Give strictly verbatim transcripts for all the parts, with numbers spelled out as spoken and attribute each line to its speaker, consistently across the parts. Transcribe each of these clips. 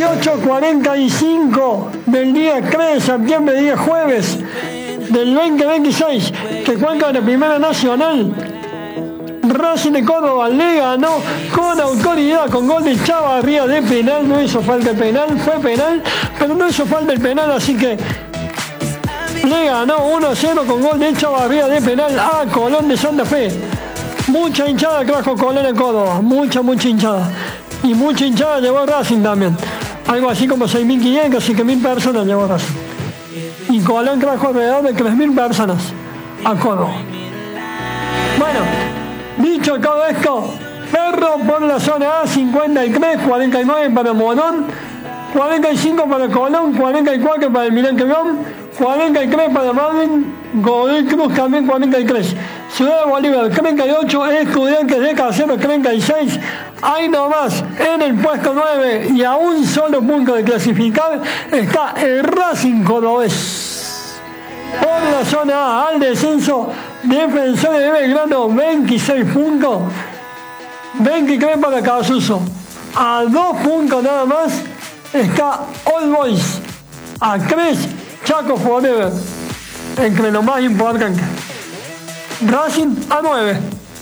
Speaker 1: dieciocho cuarenta y cinco del día tres de septiembre, día jueves del veinte veintiséis, que cuenta de la Primera Nacional. Racing de Córdoba le ganó con autoridad, con gol de Chavarría de penal. No hizo falta el penal, fue penal, pero no hizo falta el penal, así que le ganó uno a cero con gol de Chavarría de penal a Colón de Santa Fe. Mucha hinchada trajo Colón en Córdoba, mucha, mucha hinchada. Y mucha hinchada llevó Racing también. Algo así como seis mil quinientas, cinco mil personas llevó Racing. Y Colón trajo alrededor de tres mil personas a Córdoba. Bueno, dicho todo esto, Ferro por la zona A, cincuenta y tres, cuarenta y nueve para Morón, cuarenta y cinco para Colón, cuarenta y cuatro para el Milán Quebrón, cuarenta y tres para Marvin, Godoy Cruz también cuarenta y tres. Ciudad de Bolívar treinta y ocho, Estudiantes de Casero treinta y seis. Ahí nomás, en el puesto nueve y a un solo punto de clasificar está el Racing cordobés. Por la zona A, al descenso, Defensores de Belgrano veintiséis puntos, veintitrés para Casuso. A dos puntos nada más está All Boys, a tres Chaco Forever, entre lo más importante. Racing a nueve.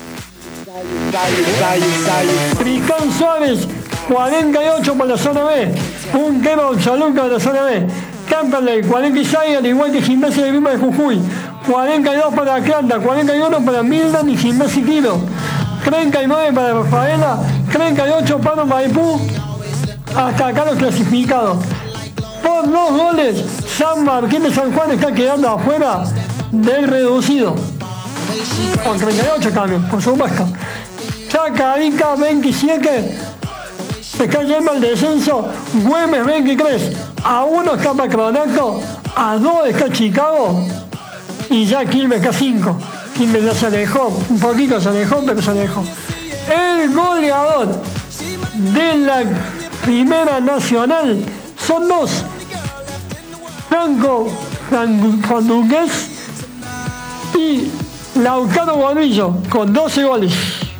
Speaker 1: Tristán Suárez, cuarenta y ocho por la zona B. Puntero absoluto de la zona B. Camperley, cuarenta y seis, al igual que Gimnasia de Lima de Jujuy. cuarenta y dos para Atlanta, cuarenta y uno para Mildan y Gimnasia Quiro. treinta y nueve para Rafaela, treinta y ocho para Maipú. Hasta acá los clasificados. Por dos goles, San Martín de San Juan está quedando afuera del reducido. Con treinta y ocho también, por supuesto. Chacarita veintisiete, se está yendo al descenso. Güemes veintitrés, a uno está Patronato, a dos está Chicago y ya Quilmes está cinco. Quilmes ya se alejó, un poquito se alejó, pero se alejó. El goleador de la Primera Nacional son dos: Franco Fanduqués y Lautaro Bonillo, con doce goles.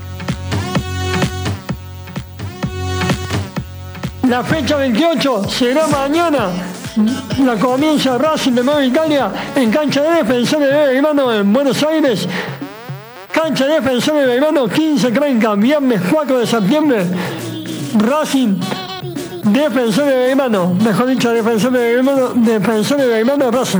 Speaker 1: La fecha veintiocho será mañana. La comienza Racing de Nueva Italia en cancha de Defensores de Belgrano en Buenos Aires. Cancha de Defensores de Belgrano, quince treinta, viernes cuatro de septiembre. Racing, Defensores de Belgrano, mejor dicho, Defensores de Belgrano, Defensores de Belgrano, Racing.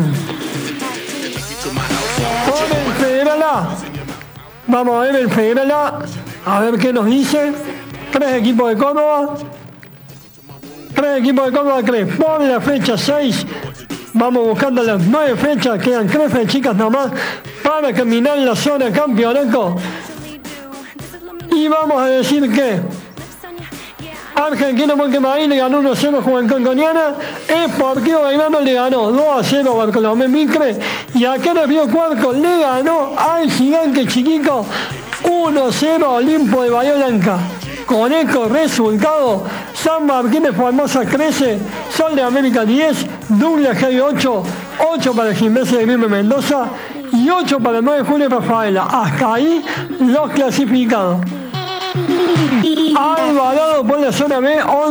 Speaker 1: Por el Federal A, vamos a ver el Federal A, a ver qué nos dice. Tres equipos de Córdoba. Tres equipos de Córdoba, tres. Por la fecha seis, vamos buscando las nueve fechas, quedan tres fechicas nomás para terminar la zona campeonato. Y vamos a decir que Argentino Montemay le ganó uno a cero a Juventud Coniana, Esportivo Belgrano le ganó dos a cero a Bartolomé Mitre, y acá en el Río Cuarto le ganó al Gigante Chiquico uno a cero a Olimpo de Bahía Blanca. Con estos resultados, San Martín de Formosa trece, Sol de América diez, Douglas G ocho, ocho para el Gimnasia de Grima Mendoza y ocho para el nueve de julio Rafaela. Hasta ahí los clasificados. Alvarado por la zona B,